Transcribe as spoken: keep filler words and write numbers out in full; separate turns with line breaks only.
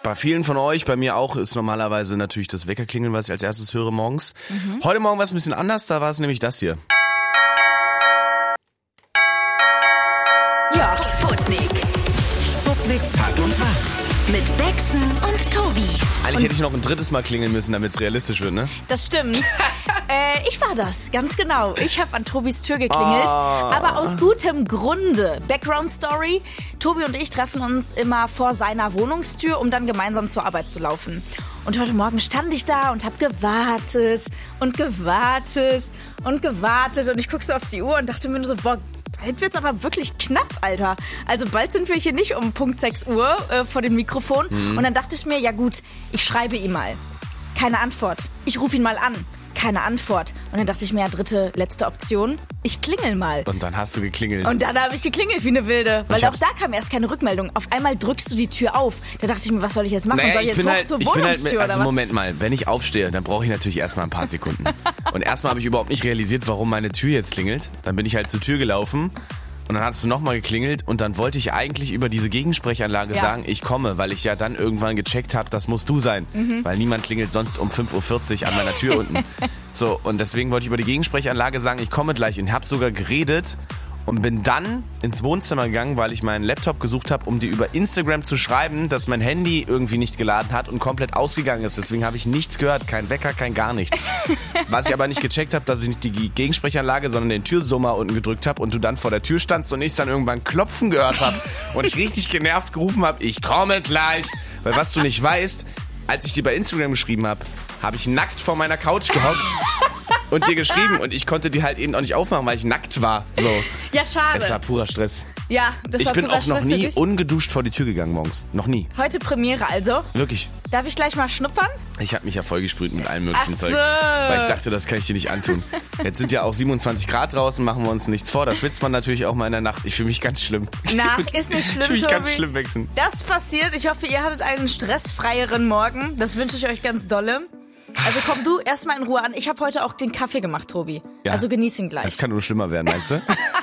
Bei vielen von euch, bei mir auch, ist normalerweise natürlich das Weckerklingeln, was ich als erstes höre morgens. Mhm. Heute Morgen war es ein bisschen anders, da war es nämlich das hier.
Ja, Sputnik.
Sputnik Tag und Tag.
Mit Bexen und Tobi.
Eigentlich
und
hätte ich noch ein drittes Mal klingeln müssen, damit es realistisch wird, ne?
Das stimmt. äh, ich war das, ganz genau. Ich habe an Tobis Tür geklingelt, oh. aber aus gutem Grunde. Background Story: Tobi und ich treffen uns immer vor seiner Wohnungstür, um dann gemeinsam zur Arbeit zu laufen. Und heute Morgen stand ich da und habe gewartet und gewartet und gewartet. Und ich guck so auf die Uhr und dachte mir nur so, boah, bald wird's aber wirklich knapp, Alter. Also bald sind wir hier nicht um Punkt sechs Uhr äh, vor dem Mikrofon. Mhm. Und dann dachte ich mir, ja gut, ich schreibe ihm mal. Keine Antwort. Ich rufe ihn mal an. Keine Antwort. Und dann dachte ich mir, ja, dritte, letzte Option, ich klingel mal.
Und dann hast du geklingelt.
Und dann habe ich geklingelt wie eine Wilde. Weil auch da kam erst keine Rückmeldung. Auf einmal drückst du die Tür auf. Da dachte ich mir, was soll ich jetzt machen?
Naja,
soll ich
ich
jetzt hoch
halt,
zur
ich
Wohnungstür
bin halt mit,
oder
also
was?
Moment mal, wenn ich aufstehe, dann brauche ich natürlich erstmal ein paar Sekunden. Und erstmal habe ich überhaupt nicht realisiert, warum meine Tür jetzt klingelt. Dann bin ich halt zur Tür gelaufen. Und dann hast du nochmal geklingelt und dann wollte ich eigentlich über diese Gegensprechanlage ja. sagen, ich komme, weil ich ja dann irgendwann gecheckt habe, das musst du sein. Mhm. Weil niemand klingelt sonst um fünf Uhr vierzig an meiner Tür unten. So, und deswegen wollte ich über die Gegensprechanlage sagen, ich komme gleich und habe sogar geredet und bin dann ins Wohnzimmer gegangen, weil ich meinen Laptop gesucht habe, um dir über Instagram zu schreiben, dass mein Handy irgendwie nicht geladen hat und komplett ausgegangen ist. Deswegen habe ich nichts gehört, kein Wecker, kein gar nichts. Was ich aber nicht gecheckt habe, dass ich nicht die Gegensprechanlage, sondern den Türsummer unten gedrückt habe und du dann vor der Tür standst und ich dann irgendwann Klopfen gehört habe und ich richtig genervt gerufen habe, ich komme gleich. Weil was du nicht weißt, als ich dir bei Instagram geschrieben habe, habe ich nackt vor meiner Couch gehockt und dir geschrieben und ich konnte die halt eben auch nicht aufmachen, weil ich nackt war. So.
Ja, schade.
Es war purer Stress.
Ja, das
ich
war
bin
purer
auch noch
Stress
nie
für dich.
ungeduscht vor die Tür gegangen morgens. Noch nie.
Heute Premiere also.
Wirklich.
Darf ich gleich mal schnuppern?
Ich habe mich ja vollgesprüht mit allem möglichen
Ach so.
Zeug. Weil ich dachte, das kann ich dir nicht antun. Jetzt sind ja auch siebenundzwanzig Grad draußen, machen wir uns nichts vor. Da schwitzt man natürlich auch mal in der Nacht. Ich fühle mich ganz schlimm.
Na, ist nicht schlimm,
Ich fühle mich
Tobi.
ganz schlimm wechseln.
Das passiert. Ich hoffe, ihr hattet einen stressfreieren Morgen. Das wünsche ich euch ganz dolle. Also komm du erstmal in Ruhe an. Ich habe heute auch den Kaffee gemacht, Tobi.
Ja.
Also genieß ihn gleich.
Das kann nur schlimmer werden, meinst du?